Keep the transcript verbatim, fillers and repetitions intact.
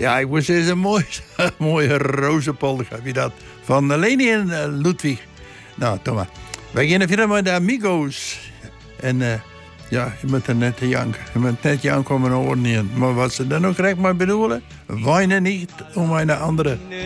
Ja, ik moest eens een mooie, mooie rozenpolder, heb je dat? Van Leni en uh, Ludwig. Nou, toch maar. Wij gaan verder met de Amigos. En uh, ja, je moet er net te janken. Je moet net janken om een oor niet. Maar wat ze dan ook recht maar bedoelen, weinen niet om een andere.